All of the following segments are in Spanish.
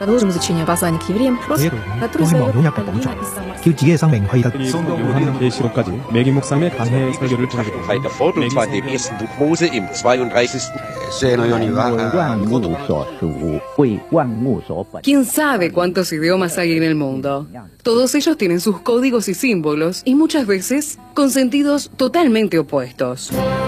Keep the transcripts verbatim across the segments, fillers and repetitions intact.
Продолжим изучение послания к евреям, который Maggie 목사님의 강해 설교를 전해드립니다. Bei der Vortragsweise im ersten Buch Mose im zweiunddreißigsten ¿Quién sabe cuántos idiomas hay en el mundo? Todos ellos tienen sus códigos y símbolos y muchas veces con sentidos totalmente opuestos.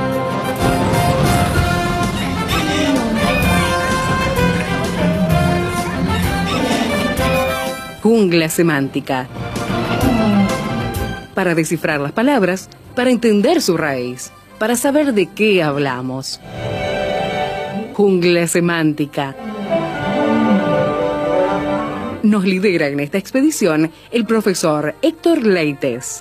Jungla semántica. Para descifrar las palabras, para entender su raíz, para saber de qué hablamos. Jungla semántica. Nos lidera en esta expedición el profesor Héctor Leites.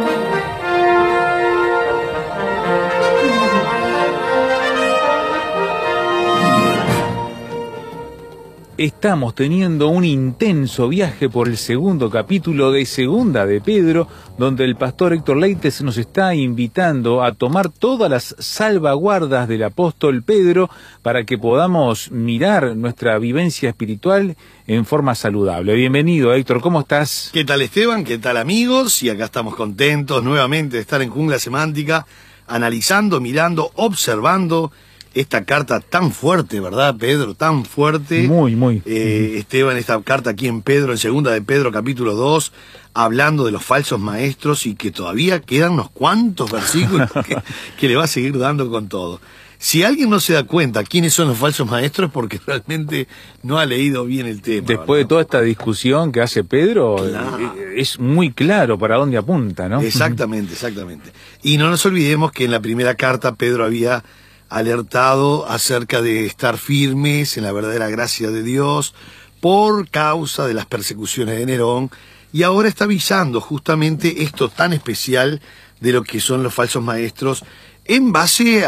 Estamos teniendo un intenso viaje por el segundo capítulo de Segunda de Pedro, donde el pastor Héctor Leites nos está invitando a tomar todas las salvaguardas del apóstol Pedro para que podamos mirar nuestra vivencia espiritual en forma saludable. Bienvenido, Héctor, ¿cómo estás? ¿Qué tal, Esteban? ¿Qué tal, amigos? Y acá estamos contentos nuevamente de estar en Jungla Semántica, analizando, mirando, observando esta carta tan fuerte, ¿verdad, Pedro? Tan fuerte. Muy, muy. Eh, uh-huh. Esteban, esta carta aquí en Pedro, en Segunda de Pedro, capítulo dos, hablando de los falsos maestros y que todavía quedan unos cuantos versículos que, que le va a seguir dando con todo. Si alguien no se da cuenta quiénes son los falsos maestros, porque realmente no ha leído bien el tema. Después ¿verdad? de toda esta discusión que hace Pedro, claro, es muy claro para dónde apunta, ¿no? Exactamente, exactamente. Y no nos olvidemos que en la primera carta Pedro había alertado acerca de estar firmes en la verdadera gracia de Dios por causa de las persecuciones de Nerón, y ahora está avisando justamente esto tan especial de lo que son los falsos maestros en base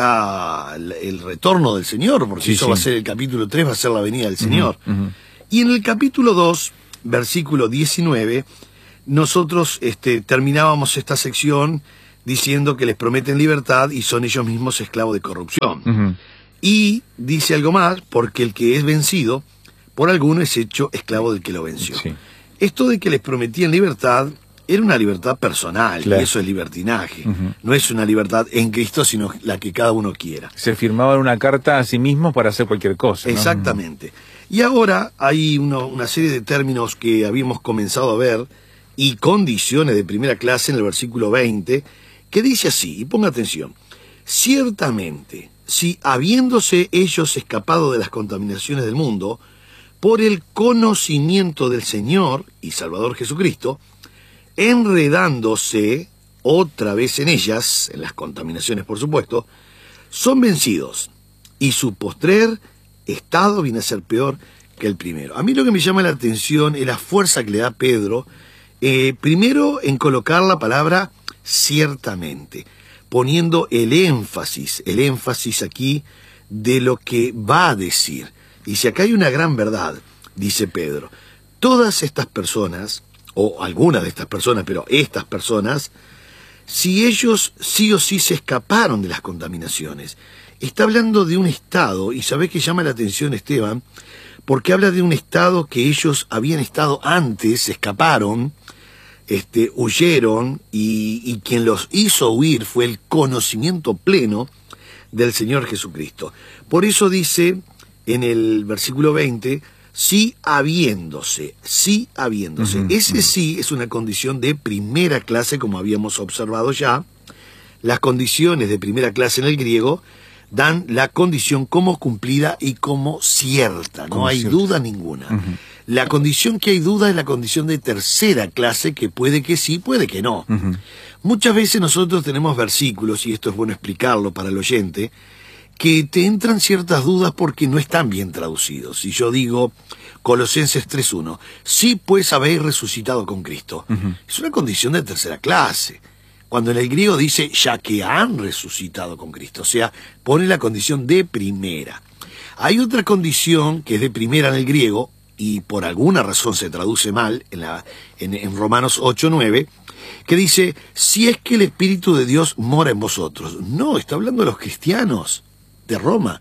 al retorno del Señor, porque sí, eso sí. va a ser el capítulo tres, va a ser la venida del Señor. Uh-huh, uh-huh. Y en el capítulo dos, versículo diecinueve, nosotros este, terminábamos esta sección diciendo que les prometen libertad y son ellos mismos esclavos de corrupción. Uh-huh. Y dice algo más, porque el que es vencido por alguno es hecho esclavo del que lo venció. Sí. Esto de que les prometían libertad era una libertad personal, claro, y eso es libertinaje. Uh-huh. No es una libertad en Cristo, sino la que cada uno quiera. Se firmaban una carta a sí mismos para hacer cualquier cosa, ¿no? Exactamente. Y ahora hay uno, una serie de términos que habíamos comenzado a ver y condiciones de primera clase en el versículo veinte, que dice así, y ponga atención: ciertamente, si habiéndose ellos escapado de las contaminaciones del mundo, por el conocimiento del Señor y Salvador Jesucristo, enredándose otra vez en ellas, en las contaminaciones por supuesto, son vencidos, y su postrer estado viene a ser peor que el primero. A mí lo que me llama la atención es la fuerza que le da Pedro, eh, primero en colocar la palabra ciertamente, poniendo el énfasis, el énfasis aquí de lo que va a decir. Y si acá hay una gran verdad, dice Pedro, todas estas personas, o algunas de estas personas, pero estas personas, si ellos sí o sí se escaparon de las contaminaciones, está hablando de un estado, y sabés que llama la atención, Esteban, porque habla de un estado que ellos habían estado antes, se escaparon, Este, huyeron, y, y quien los hizo huir fue el conocimiento pleno del Señor Jesucristo. Por eso dice en el versículo veinte, sí habiéndose, sí habiéndose. Uh-huh, Ese uh-huh. sí es una condición de primera clase, como habíamos observado ya. Las condiciones de primera clase en el griego dan la condición como cumplida y como cierta, no hay cierta. duda ninguna. Uh-huh. La condición que hay duda es la condición de tercera clase, que puede que sí, puede que no. Uh-huh. Muchas veces nosotros tenemos versículos, y esto es bueno explicarlo para el oyente, que te entran ciertas dudas porque no están bien traducidos. Si yo digo Colosenses tres uno, sí pues habéis resucitado con Cristo, uh-huh. es una condición de tercera clase. Cuando en el griego dice ya que han resucitado con Cristo, o sea, pone la condición de primera. Hay otra condición que es de primera en el griego, y por alguna razón se traduce mal en, la, en, en Romanos ocho nueve, que dice, si es que el Espíritu de Dios mora en vosotros. No, está hablando de los cristianos de Roma.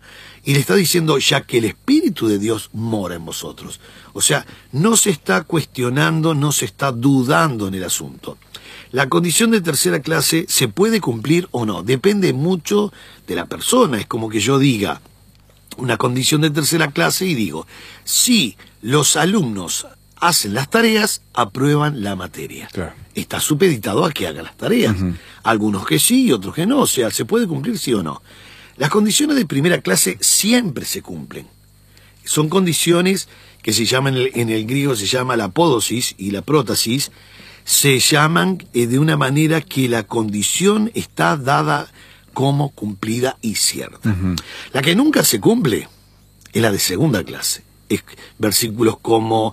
Y le está diciendo, ya que el Espíritu de Dios mora en vosotros. O sea, no se está cuestionando, no se está dudando en el asunto. La condición de tercera clase se puede cumplir o no, depende mucho de la persona. Es como que yo diga una condición de tercera clase y digo, si los alumnos hacen las tareas, aprueban la materia. Claro. Está supeditado a que hagan las tareas. Uh-huh. Algunos que sí y otros que no, o sea, se puede cumplir sí o no. Las condiciones de primera clase siempre se cumplen. Son condiciones que se llaman, en el, en el griego se llama la apódosis y la prótasis, se llaman eh, de una manera que la condición está dada como cumplida y cierta. Uh-huh. La que nunca se cumple es la de segunda clase. Es versículos como,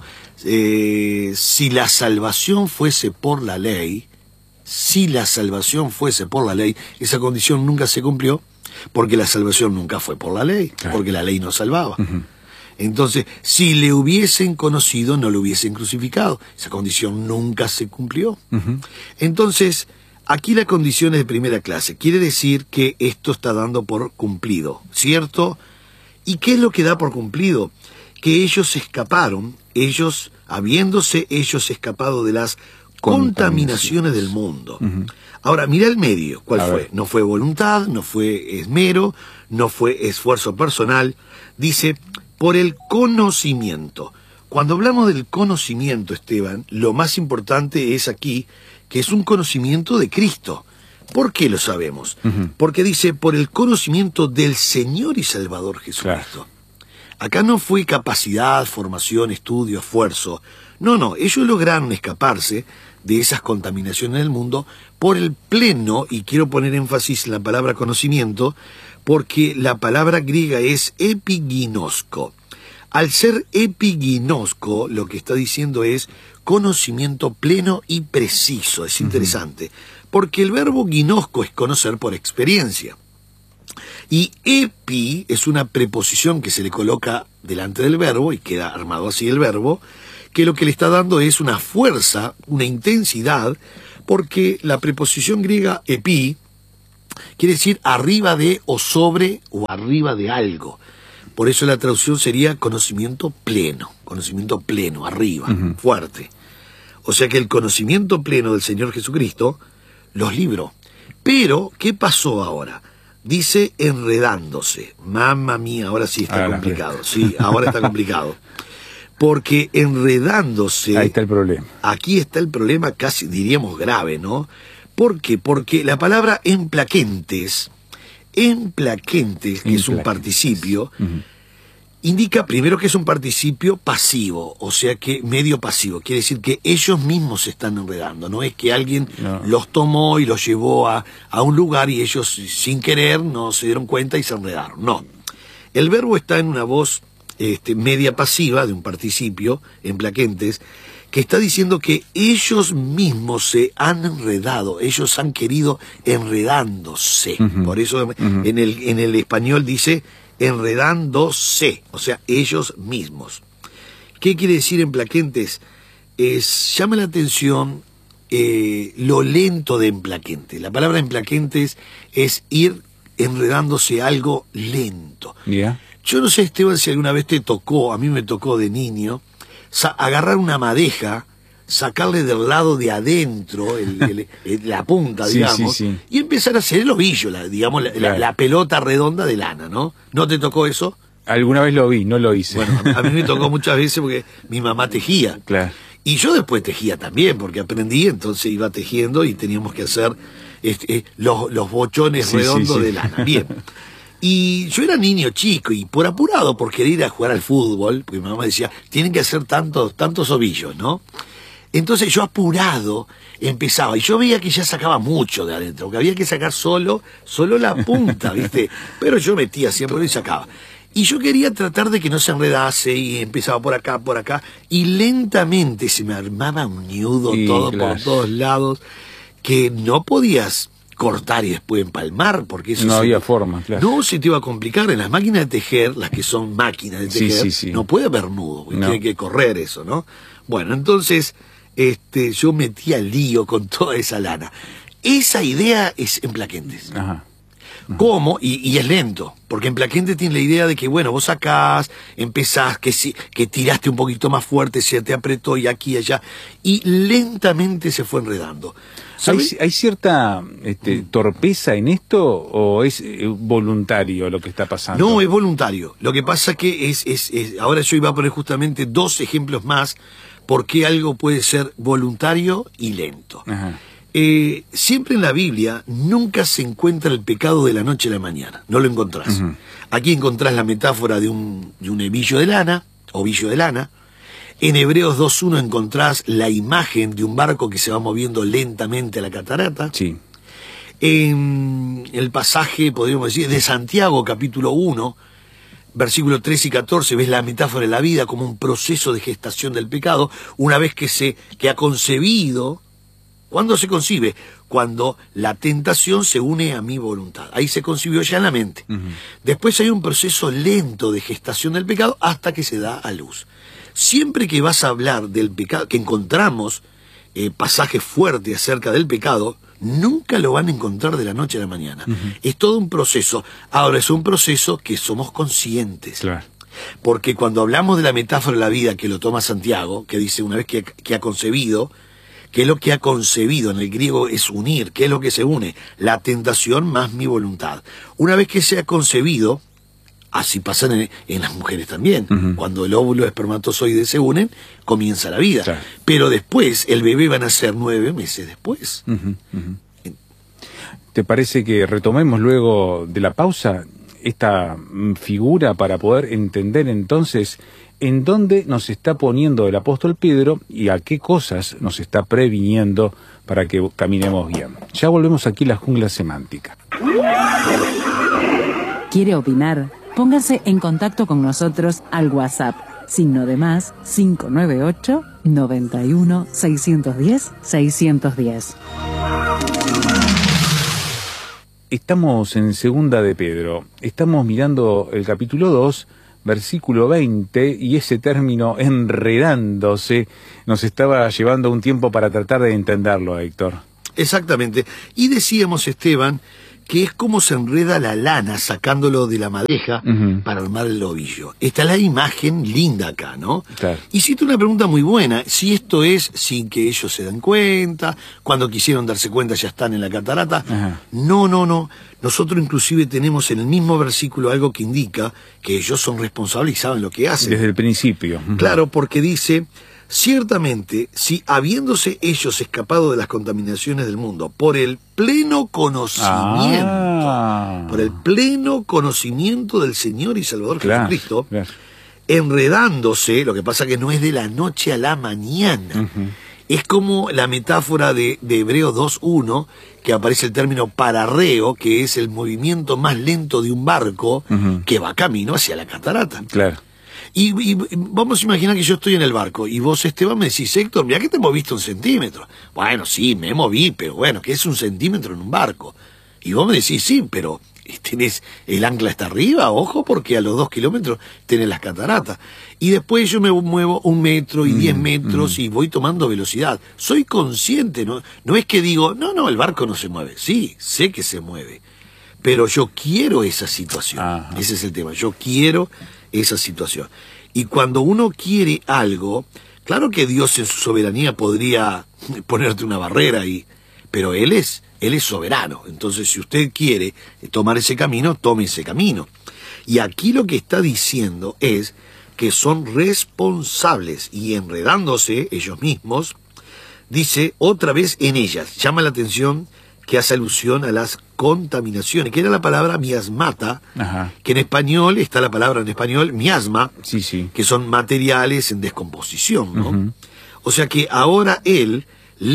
eh, si la salvación fuese por la ley, si la salvación fuese por la ley, esa condición nunca se cumplió, porque la salvación nunca fue por la ley, claro. Porque la ley no salvaba. Uh-huh. Entonces, si le hubiesen conocido, no lo hubiesen crucificado. Esa condición nunca se cumplió. Uh-huh. Entonces, aquí la condición es de primera clase. Quiere decir que esto está dando por cumplido, ¿cierto? ¿Y qué es lo que da por cumplido? Que ellos escaparon, ellos, habiéndose ellos escapado de las contaminaciones del mundo. Uh-huh. Ahora, mira el medio, ¿cuál A fue? Ver. No fue voluntad, no fue esmero, no fue esfuerzo personal. Dice, por el conocimiento. Cuando hablamos del conocimiento, Esteban, lo más importante es aquí que es un conocimiento de Cristo. ¿Por qué lo sabemos? Uh-huh. Porque dice, por el conocimiento del Señor y Salvador Jesucristo. Claro. Acá no fue capacidad, formación, estudio, esfuerzo. No, no, ellos lograron escaparse de esas contaminaciones del mundo por el pleno, y quiero poner énfasis en la palabra conocimiento, porque la palabra griega es epiginosko. Al ser epiginosko, lo que está diciendo es conocimiento pleno y preciso. Es interesante, uh-huh. Porque el verbo ginosco es conocer por experiencia. Y epi es una preposición que se le coloca delante del verbo, y queda armado así el verbo, que lo que le está dando es una fuerza, una intensidad, porque la preposición griega epi quiere decir arriba de o sobre o arriba de algo. Por eso la traducción sería conocimiento pleno, conocimiento pleno, arriba, uh-huh. Fuerte. O sea que el conocimiento pleno del Señor Jesucristo los libró. Pero, ¿qué pasó ahora? Dice enredándose. Mamma mía, ahora sí está ahora complicado. Sí, ahora está complicado. Porque enredándose... Ahí está el problema. Aquí está el problema casi, diríamos, grave, ¿no? ¿Por qué? Porque la palabra emplaquentes, emplaquentes, que es un participio, uh-huh. Indica primero que es un participio pasivo, o sea que medio pasivo. Quiere decir que ellos mismos se están enredando. No es que alguien no. los tomó y los llevó a, a un lugar y ellos sin querer no se dieron cuenta y se enredaron. No. El verbo está en una voz este, media pasiva de un participio, emplaquentes, que está diciendo que ellos mismos se han enredado, ellos han querido enredándose. Uh-huh. Por eso uh-huh. en el, en el español dice enredándose, o sea, ellos mismos. ¿Qué quiere decir emplaquentes? Es, llama la atención eh, lo lento de emplaquente. La palabra emplaquentes es ir enredándose algo lento. Yeah. Yo no sé, Esteban, si alguna vez te tocó, a mí me tocó de niño, agarrar una madeja, sacarle del lado de adentro el, el, el, la punta, sí, digamos, sí, sí. y empezar a hacer el ovillo, la, digamos, la, claro. la, la pelota redonda de lana, ¿no? ¿No te tocó eso? Alguna vez lo vi, no lo hice. Bueno, a mí me tocó muchas veces porque mi mamá tejía. Claro. Y yo después tejía también, porque aprendí, entonces iba tejiendo y teníamos que hacer este, los, los bochones sí, redondos sí, sí. de lana. Bien. Y yo era niño chico y por apurado, por querer ir a jugar al fútbol, porque mi mamá decía, tienen que hacer tantos, tantos ovillos, ¿no? Entonces yo apurado empezaba, y yo veía que ya sacaba mucho de adentro, que había que sacar solo, solo la punta, ¿viste? Pero yo metía siempre y sacaba. Y yo quería tratar de que no se enredase, y empezaba por acá, por acá, y lentamente se me armaba un nudo sí, todo claro. por todos lados, que no podías cortar y después empalmar, porque eso no se, había forma, claro. No, se te iba a complicar. En las máquinas de tejer, las que son máquinas de tejer, sí, sí, sí. no puede haber nudo, porque no. tiene que correr eso, ¿no? Bueno, entonces este, yo metía lío con toda esa lana. Esa idea es emplaquentes. Ajá. ¿Cómo? Y, y es lento, porque la gente tiene la idea de que, bueno, vos sacás, empezás, que, si, que tiraste un poquito más fuerte, se te apretó y aquí y allá, y lentamente se fue enredando. ¿Hay, ¿Hay cierta este, torpeza en esto o es eh, voluntario lo que está pasando? No, es voluntario. Lo que pasa que es, es, es, ahora yo iba a poner justamente dos ejemplos más por qué algo puede ser voluntario y lento. Ajá. Eh, siempre en la Biblia nunca se encuentra el pecado de la noche a la mañana, no lo encontrás. Uh-huh. Aquí encontrás la metáfora de un, de un hebillo de lana, ovillo de lana. En Hebreos dos uno encontrás la imagen de un barco que se va moviendo lentamente a la catarata. Sí. En el pasaje, podríamos decir, de Santiago, capítulo uno, versículos trece y catorce, ves la metáfora de la vida como un proceso de gestación del pecado, una vez que se que ha concebido. ¿Cuándo se concibe? Cuando la tentación se une a mi voluntad. Ahí se concibió ya en la mente. Uh-huh. Después hay un proceso lento de gestación del pecado hasta que se da a luz. Siempre que vas a hablar del pecado, que encontramos eh, pasajes fuertes acerca del pecado, nunca lo van a encontrar de la noche a la mañana. Uh-huh. Es todo un proceso. Ahora, es un proceso que somos conscientes. Claro. Porque cuando hablamos de la metáfora de la vida que lo toma Santiago, que dice una vez que, que ha concebido, ¿qué es lo que ha concebido? En el griego es unir. ¿Qué es lo que se une? La tentación más mi voluntad. Una vez que se ha concebido, así pasa en, en las mujeres también. Uh-huh. Cuando el óvulo y espermatozoide se unen, comienza la vida. Claro. Pero después, el bebé va a nacer nueve meses después. Uh-huh. Uh-huh. ¿Te parece que retomemos luego de la pausa esta figura para poder entender entonces en dónde nos está poniendo el apóstol Pedro y a qué cosas nos está previniendo para que caminemos bien? Ya volvemos aquí a la jungla semántica. ¿Quiere opinar? Póngase en contacto con nosotros al WhatsApp, signo de más cinco nueve ocho, noventa y uno, seiscientos diez, seiscientos diez. Estamos en Segunda de Pedro, estamos mirando el capítulo dos, versículo veinte, y ese término enredándose nos estaba llevando un tiempo para tratar de entenderlo, Héctor. Exactamente. Y decíamos, Esteban, que es como se enreda la lana sacándolo de la madeja uh-huh. para armar el ovillo. Está la imagen linda acá, ¿no? Claro. Hiciste una pregunta muy buena, si esto es sin que ellos se den cuenta, cuando quisieron darse cuenta ya están en la catarata. Uh-huh. No, no, no. Nosotros inclusive tenemos en el mismo versículo algo que indica que ellos son responsables y saben lo que hacen. Desde el principio. Uh-huh. Claro, porque dice... Ciertamente, si habiéndose ellos escapado de las contaminaciones del mundo por el pleno conocimiento, ah. por el pleno conocimiento del Señor y Salvador claro, Jesucristo, claro. enredándose, lo que pasa que no es de la noche a la mañana, uh-huh. es como la metáfora de, de Hebreos dos uno, que aparece el término pararreo, que es el movimiento más lento de un barco uh-huh. que va camino hacia la catarata. Claro. Y, y vamos a imaginar que yo estoy en el barco y vos, Esteban, me decís, Héctor, mirá que te moviste un centímetro. Bueno, sí, me moví, pero bueno, ¿qué es un centímetro en un barco? Y vos me decís, sí, pero tenés el ancla está arriba, ojo, porque a los dos kilómetros tenés las cataratas. Y después yo me muevo un metro y mm, diez metros mm. y voy tomando velocidad. Soy consciente, ¿no? No es que digo, no, no, el barco no se mueve. Sí, sé que se mueve. Pero yo quiero esa situación. Ajá. Ese es el tema. Yo quiero esa situación. Y cuando uno quiere algo, claro que Dios en su soberanía podría ponerte una barrera y, pero Él es, Él es soberano. Entonces, si usted quiere tomar ese camino, tome ese camino. Y aquí lo que está diciendo es que son responsables y enredándose ellos mismos, dice otra vez en ellas, llama la atención que hace alusión a las contaminaciones, que era la palabra miasmata, Ajá. que en español está la palabra en español miasma, sí, sí. que son materiales en descomposición, ¿no? Uh-huh. O sea que ahora él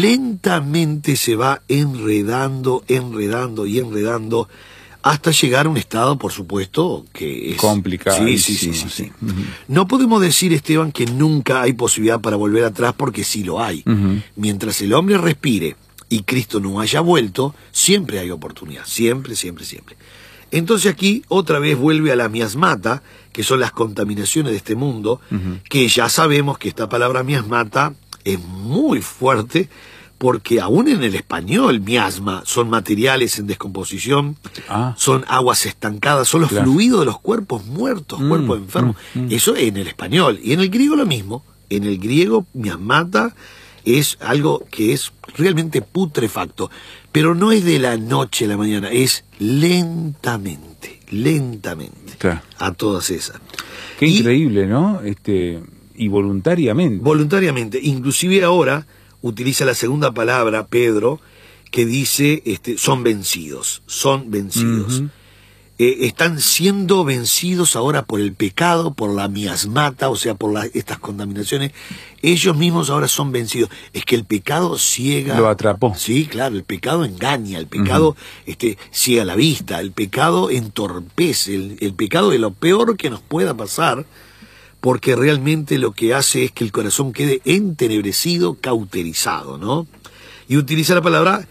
lentamente se va enredando, enredando y enredando hasta llegar a un estado, por supuesto, que es complicado. Sí, sí, sí, sí, sí. Uh-huh. No podemos decir, Esteban, que nunca hay posibilidad para volver atrás, porque sí lo hay. Uh-huh. Mientras el hombre respire y Cristo no haya vuelto, siempre hay oportunidad, siempre, siempre, siempre. Entonces aquí otra vez vuelve a la miasmata, que son las contaminaciones de este mundo, uh-huh. que ya sabemos que esta palabra miasmata es muy fuerte, porque aún en el español, miasma, son materiales en descomposición, Ah. son aguas estancadas, son los Claro. fluidos de los cuerpos muertos, Mm, cuerpos enfermos. mm, mm. Eso en el español. Y en el griego lo mismo. En el griego, miasmata es algo que es realmente putrefacto. Pero no es de la noche a la mañana, es lentamente, lentamente. Claro. A todas esas. Qué Y- increíble, ¿no? Este, y voluntariamente. Voluntariamente. Inclusive ahora utiliza la segunda palabra, Pedro, que dice, este, son vencidos, son vencidos. Ujú. Eh, están siendo vencidos ahora por el pecado, por la miasmata, o sea, por la- estas contaminaciones. Ellos mismos ahora son vencidos. Es que el pecado ciega. Lo atrapó. Sí, claro, el pecado engaña, el pecado este, ciega la vista, el pecado entorpece, el, el pecado es lo peor que nos pueda pasar, porque realmente lo que hace es que el corazón quede entenebrecido, cauterizado, ¿no? Y utiliza la palabra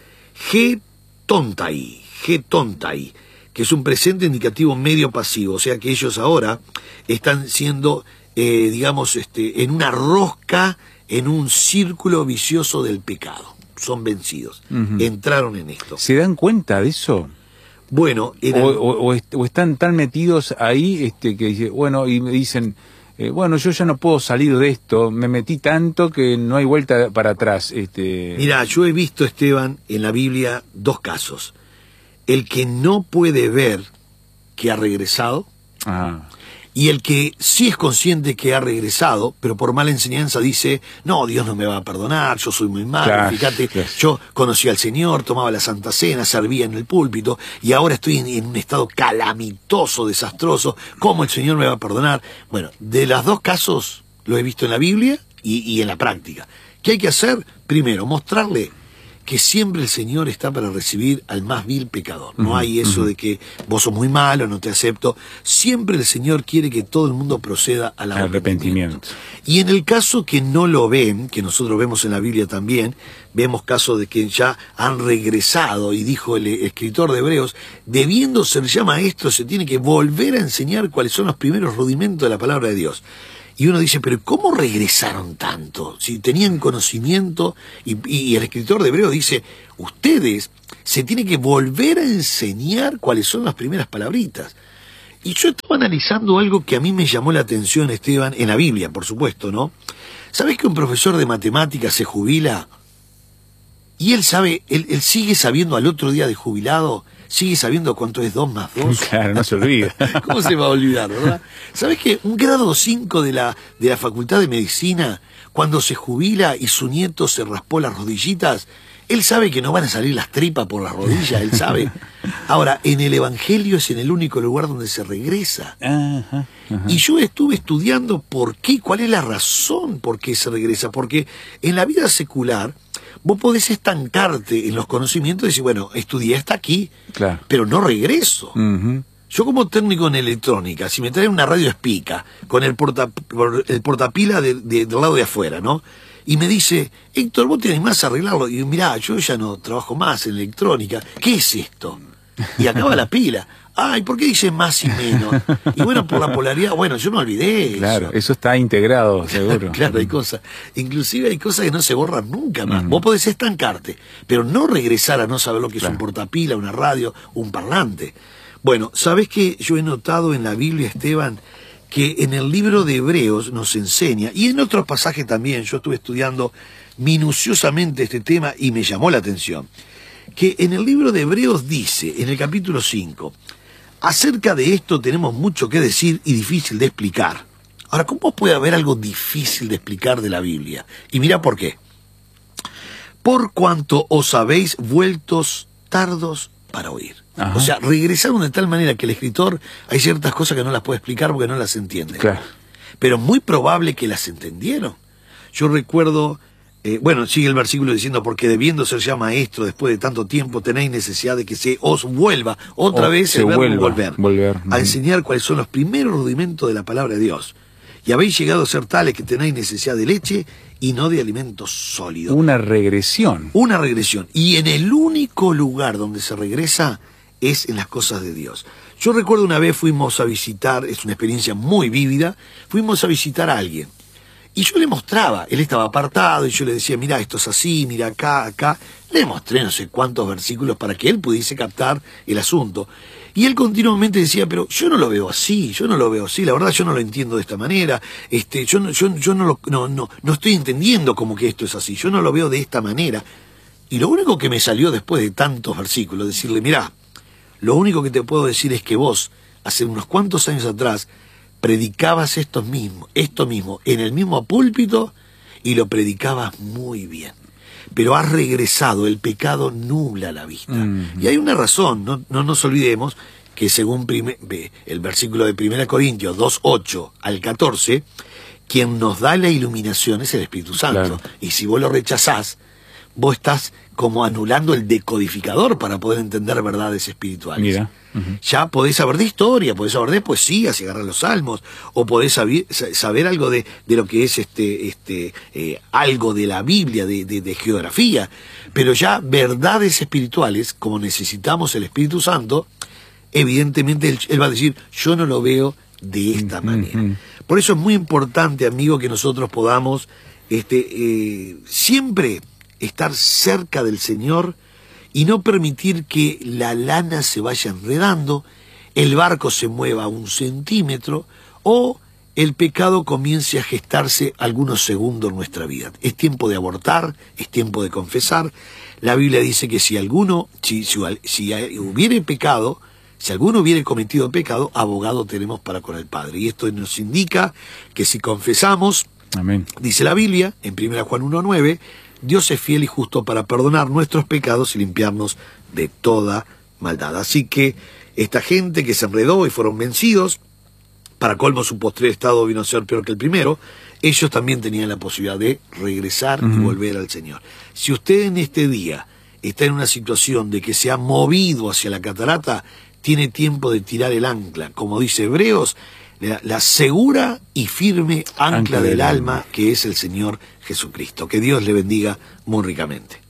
getontai, getontai, que es un presente indicativo medio pasivo, o sea que ellos ahora están siendo, eh, digamos, este, en una rosca, en un círculo vicioso del pecado. Son vencidos, Ujú. entraron en esto. ¿Se dan cuenta de eso? Bueno, eran- O, o- o est- o están tan metidos ahí este, que dice- bueno, y me dicen, eh, bueno, yo ya no puedo salir de esto, me metí tanto que no hay vuelta para atrás. Este... Mira, yo he visto, Esteban, en la Biblia dos casos. El que no puede ver que ha regresado Ah, y el que sí es consciente que ha regresado, pero por mala enseñanza dice, no, Dios no me va a perdonar, yo soy muy malo, Claro, fíjate, claro. yo conocí al Señor, tomaba la Santa Cena, servía en el púlpito y ahora estoy en, en un estado calamitoso, desastroso, ¿cómo el Señor me va a perdonar? Bueno, de los dos casos lo he visto en la Biblia y, y en la práctica. ¿Qué hay que hacer? Primero, mostrarle que siempre el Señor está para recibir al más vil pecador. No Ujú, hay eso ujú. de que vos sos muy malo, no te acepto. Siempre el Señor quiere que todo el mundo proceda al arrepentimiento. arrepentimiento. Y en el caso que no lo ven, que nosotros vemos en la Biblia también, vemos casos de que ya han regresado, y dijo el escritor de Hebreos, debiendo ser ya maestro, se tiene que volver a enseñar cuáles son los primeros rudimentos de la palabra de Dios. Y uno dice, pero ¿cómo regresaron tanto? Si tenían conocimiento, y, y el escritor de Hebreos dice, ustedes se tienen que volver a enseñar cuáles son las primeras palabritas. Y yo estaba analizando algo que a mí me llamó la atención, Esteban, en la Biblia, por supuesto, ¿no? ¿Sabés que un profesor de matemáticas se jubila? Y él sabe, él, él sigue sabiendo al otro día de jubilado, sigue sabiendo cuánto es dos más dos. Claro, no se olvida. ¿Cómo se va a olvidar, verdad? ¿Sabés que un grado cinco de la, de la Facultad de Medicina, cuando se jubila y su nieto se raspó las rodillitas, él sabe que no van a salir las tripas por las rodillas, él sabe. Ahora, en el Evangelio es en el único lugar donde se regresa. Ajá, ajá. Y yo estuve estudiando por qué, cuál es la razón por qué se regresa. Porque en la vida secular vos podés estancarte en los conocimientos y decir, bueno, estudié hasta aquí, Claro. pero no regreso. Ujú. Yo como técnico en electrónica, si me trae una radio espica con el, porta, por- el portapila de- de- del lado de afuera, ¿no? Y me dice, Héctor, vos tenés más a arreglarlo. Y yo, mirá, yo ya no trabajo más en electrónica. ¿Qué es esto? Y acaba la pila. Ay, ¿por qué dice más y menos? Y bueno, por la polaridad, bueno, yo me olvidé. Claro, eso. eso está integrado, seguro. Claro, hay cosas. Inclusive hay cosas que no se borran nunca más. Ujú. Vos podés estancarte, pero no regresar a no saber lo que es Claro. un portapila, una radio, un parlante. Bueno, ¿sabés qué yo he notado en la Biblia, Esteban? Que en el libro de Hebreos nos enseña, y en otros pasajes también, yo estuve estudiando minuciosamente este tema y me llamó la atención, que en el libro de Hebreos dice, en el capítulo cinco, acerca de esto tenemos mucho que decir y difícil de explicar. Ahora, ¿cómo puede haber algo difícil de explicar de la Biblia? Y mira por qué. Por cuanto os habéis vueltos tardos para oír. Ajá. O sea, regresaron de tal manera que el escritor hay ciertas cosas que no las puede explicar porque no las entiende. Claro. Pero muy probable que las entendieron. Yo recuerdo, eh, bueno, sigue el versículo diciendo, porque debiendo ser ya maestro después de tanto tiempo, tenéis necesidad de que se os vuelva, otra O vez se el verbo vuelva, volver, volver. a Ujú. enseñar cuáles son los primeros rudimentos de la palabra de Dios. Y habéis llegado a ser tales que tenéis necesidad de leche y no de alimento sólido. Una regresión. Una regresión. Y en el único lugar donde se regresa es en las cosas de Dios. Yo recuerdo una vez fuimos a visitar, es una experiencia muy vívida, fuimos a visitar a alguien. Y yo le mostraba, él estaba apartado y yo le decía, mira, esto es así, mira acá, acá. Le mostré no sé cuántos versículos para que él pudiese captar el asunto. Y él continuamente decía, pero yo no lo veo así, yo no lo veo así, la verdad yo no lo entiendo de esta manera, este, yo, no, yo, yo no, lo, no, no, no estoy entendiendo como que esto es así, yo no lo veo de esta manera. Y lo único que me salió después de tantos versículos, decirle, mirá, lo único que te puedo decir es que vos, hace unos cuantos años atrás, predicabas esto mismo, esto mismo, en el mismo púlpito, y lo predicabas muy bien. Pero has regresado, el pecado nubla la vista. Mm-hmm. Y hay una razón, no, no nos olvidemos que según prime, el versículo de primera Corintios dos, ocho al catorce, quien nos da la iluminación es el Espíritu Santo. Claro. Y si vos lo rechazás, vos estás como anulando el decodificador para poder entender verdades espirituales. Mira. Uh-huh. Ya podés saber de historia, podés saber de poesía, si agarrás los salmos, o podés saber, saber algo de, de lo que es este, este, eh, algo de la Biblia, de, de, de geografía, pero ya verdades espirituales, como necesitamos el Espíritu Santo, evidentemente él, él va a decir, yo no lo veo de esta uh-huh. manera. Por eso es muy importante, amigo, que nosotros podamos este, eh, siempre estar cerca del Señor y no permitir que la lana se vaya enredando, el barco se mueva un centímetro o el pecado comience a gestarse algunos segundos en nuestra vida. Es tiempo de abortar, es tiempo de confesar. La Biblia dice que si alguno, si, si, si hubiere pecado, si alguno hubiere cometido pecado, abogado tenemos para con el Padre. Y esto nos indica que si confesamos, amén, dice la Biblia, en primera Juan uno nueve, Dios es fiel y justo para perdonar nuestros pecados y limpiarnos de toda maldad. Así que esta gente que se enredó y fueron vencidos, para colmo su postrer estado vino a ser peor que el primero, ellos también tenían la posibilidad de regresar uh-huh. y volver al Señor. Si usted en este día está en una situación de que se ha movido hacia la catarata, tiene tiempo de tirar el ancla, como dice Hebreos, La, la segura y firme ancla, ancla del, del alma, alma que es el Señor Jesucristo. Que Dios le bendiga muy ricamente.